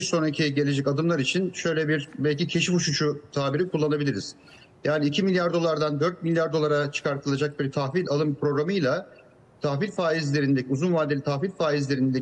sonraki gelecek adımlar için şöyle bir belki keşif uçuşu tabiri kullanabiliriz. Yani 2 milyar dolardan 4 milyar dolara çıkartılacak bir tahvil alım programıyla tahvil faizlerindeki, uzun vadeli tahvil faizlerindeki